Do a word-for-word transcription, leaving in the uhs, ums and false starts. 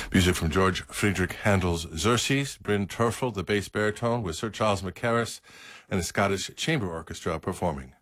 Music from George Friedrich Handel's Xerxes, Bryn Terfel, the bass baritone, with Sir Charles McCarris and the Scottish Chamber Orchestra performing.